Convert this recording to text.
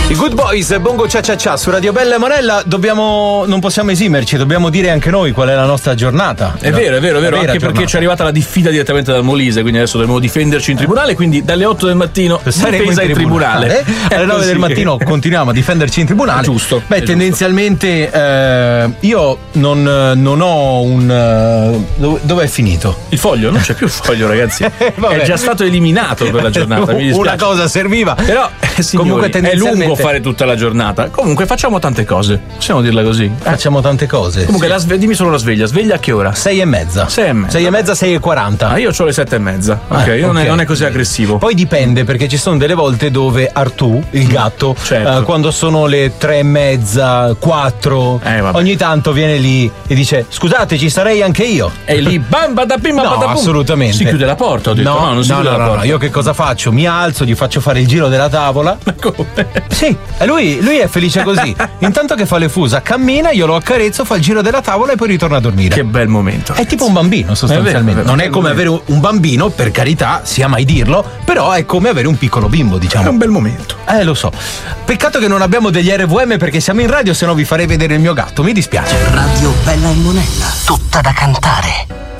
I Good Boys, Bongo Cia Cia Cia su Radio Bella e Monella. Non possiamo esimerci, dobbiamo dire anche noi qual è la nostra giornata. È vero, anche perché ci è arrivata la diffida direttamente dal Molise, quindi adesso dobbiamo difenderci in tribunale, quindi dalle 8 del mattino difesa in tribunale. Alle 9 del mattino continuiamo a difenderci in tribunale. Giusto. Beh, tendenzialmente io non ho un... Dove è finito? Il foglio? Non c'è più il foglio, ragazzi. È già stato eliminato per la giornata, mi dispiace. Una cosa serviva. Però, signori, è lungo fare tutta la giornata. Comunque facciamo tante cose, possiamo dirla così. Facciamo tante cose. Comunque dimmi solo la sveglia. Sveglia a che ora? 6:30. 6:30, 6:40. Io ho le 7:30. Ok, non è così aggressivo. Poi dipende, perché ci sono delle volte dove Artù, il gatto, certo, quando sono le 3:30, 4, ogni tanto viene lì e dice: scusate, ci sarei anche io. E lì bam badabim no, badabum. assolutamente. Si chiude la porta, ho detto. No, non si chiude la porta. No, io che cosa faccio? Mi alzo, gli faccio fare il giro della tavola. Ma come? Sì, e lui è felice così. Intanto che fa le fusa, cammina, io lo accarezzo, fa il giro della tavola e poi ritorna a dormire. Che bel momento. È tipo un bambino, sostanzialmente. Non è come avere un bambino, per carità, sia mai dirlo, però è come avere un piccolo bimbo, diciamo. È un bel momento. Lo so. Peccato che non abbiamo degli RVM perché siamo in radio, se no vi farei vedere il mio gatto, mi dispiace. Radio Bella e Monella, tutta da cantare.